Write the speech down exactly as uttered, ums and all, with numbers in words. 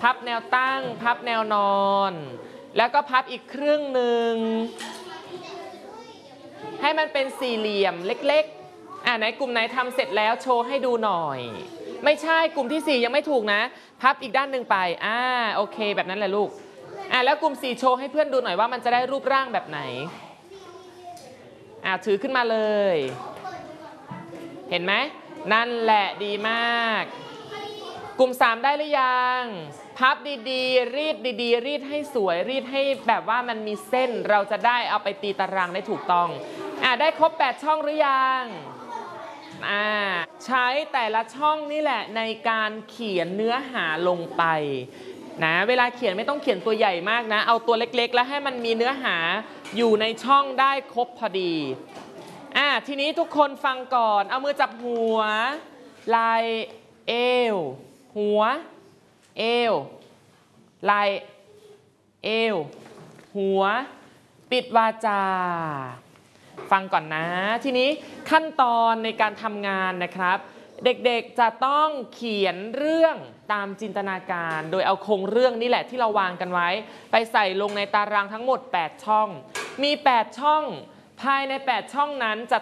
พับแนวตั้งพับแนวนอนแล้วก็พับอีกครึ่งหนึ่งให้มันเป็นสี่เหลี่ยมเล็กๆอ่าไหนกลุ่มไหนทำเสร็จแล้วโชว์ให้ดูหน่อยไม่ใช่กลุ่มที่สี่ยังไม่ถูกนะพับอีกด้านหนึ่งไปอ่าโอเคแบบนั้นแหละลูกอ่าแล้วกลุ่มสี่โชว์ให้เพื่อนดูหน่อยว่ามันจะได้รูปร่างแบบไหนอ่าถือขึ้นมาเลยเห็นไหมนั่นแหละดีมากกลุ่มสามได้หรือยังพับดีๆรีดดีๆรีดให้สวยรีดให้แบบว่ามันมีเส้นเราจะได้เอาไปตีตารางได้ถูกต้องอ่าได้ครบแปดช่องหรือยังอ่าใช้แต่ละช่องนี่แหละในการเขียนเนื้อหาลงไปนะเวลาเขียนไม่ต้องเขียนตัวใหญ่มากนะเอาตัวเล็กๆแล้วให้มันมีเนื้อหาอยู่ในช่องได้ครบพอดีอ่าทีนี้ทุกคนฟังก่อนเอามือจับหัวไหล่เอวหัวเอวไหล่เอวหัวปิดวาจาฟังก่อนนะทีนี้ขั้นตอนในการทำงานนะครับเด็กๆจะต้องเขียนเรื่องตามจินตนาการโดยเอาโครงเรื่องนี่แหละที่เราวางกันไว้ไปใส่ลงในตารางทั้งหมดแปดช่องมีแปดช่องภายในแปดช่องนั้นจะ